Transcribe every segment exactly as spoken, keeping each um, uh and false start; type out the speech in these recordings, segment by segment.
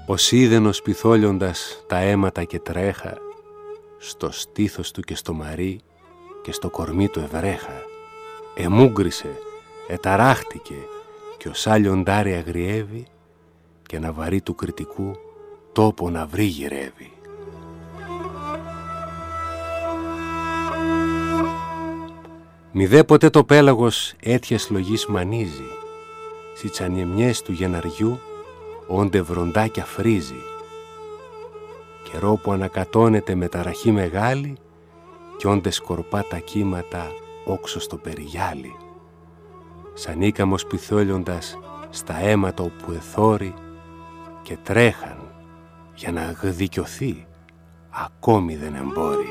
Ο σίδενος πυθόλιοντας τα αίματα και τρέχα, στο στήθος του και στο μαρί και στο κορμί του ευρέχα. Εμούγκρισε, εταράχτηκε κι ο σάλιοντάρι αγριεύει και ένα βαρύ του κριτικού τόπο να βρει γυρεύει. Μη δε ποτέ το πέλαγος έτιας λογής μανίζει, σι τσανιεμιές του γεναριού όντε βροντάκια φρίζει. Καιρό που ανακατώνεται με ταραχή μεγάλη κι όντε σκορπά τα κύματα όξω στο περιγιάλι. Σαν ίκαμος πυθόλιοντας στα αίματα όπου εθώρει και τρέχαν για να γδικιωθεί, ακόμη δεν εμπόρει.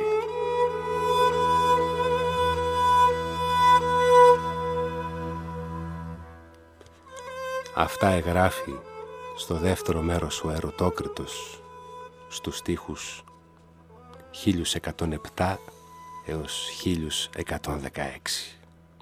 Αυτά εγγράφει στο δεύτερο μέρος ο Ερωτόκριτος στους στίχους χίλια εκατόν επτά έως χίλια εκατόν δεκαέξι.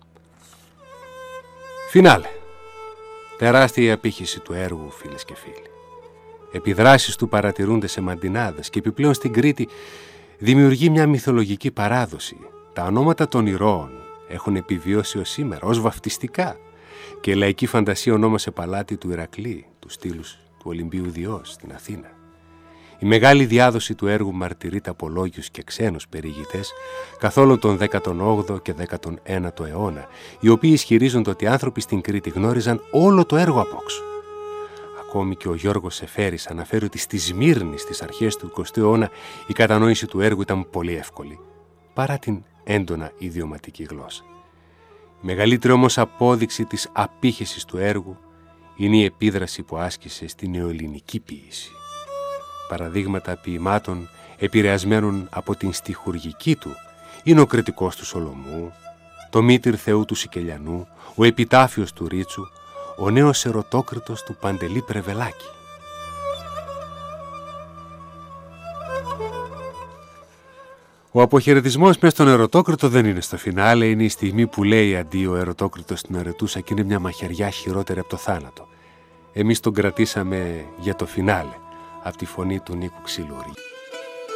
Φινάλε. Τεράστια η απήχηση του έργου, φίλες και φίλοι. Επιδράσεις του παρατηρούνται σε μαντινάδες και επιπλέον στην Κρήτη δημιουργεί μια μυθολογική παράδοση. Τα ονόματα των ηρώων έχουν επιβιώσει ως σήμερα ως βαφτιστικά και η λαϊκή φαντασία ονόμασε παλάτι του Ηρακλή, του στήλους του Ολυμπίου Διός στην Αθήνα. Η μεγάλη διάδοση του έργου μαρτυρείται από λόγιους και ξένους περιηγητές καθ' όλο τον δέκατον όγδοο και δέκατον ένατο αιώνα, οι οποίοι ισχυρίζονται ότι οι άνθρωποι στην Κρήτη γνώριζαν όλο το έργο απόξω. Ακόμη και ο Γιώργος Σεφέρης αναφέρει ότι στη Σμύρνη στις αρχές του εικοστού αιώνα η κατανόηση του έργου ήταν πολύ εύκολη, παρά την έντονα ιδιωματική γλώσσα. Η μεγαλύτερη όμως απόδειξη της απήχησης του έργου είναι η επίδραση που άσκησε στην νεοελληνική ποίηση. Παραδείγματα ποιημάτων επηρεασμένων από την στιχουργική του είναι ο Κριτικός του Σολομού, το Μήτυρ Θεού του Σικελιανού, ο Επιτάφιος του Ρίτσου, ο νέος Ερωτόκριτος του Παντελή Πρεβελάκη. Ο αποχαιρετισμός μες στον Ερωτόκριτο δεν είναι στο φινάλε, είναι η στιγμή που λέει αντίο ο Ερωτόκριτος στην Αρετούσα και είναι μια μαχαιριά χειρότερη από το θάνατο. Εμείς τον κρατήσαμε για το φινάλε, από τη φωνή του Νίκου Ξυλούρη.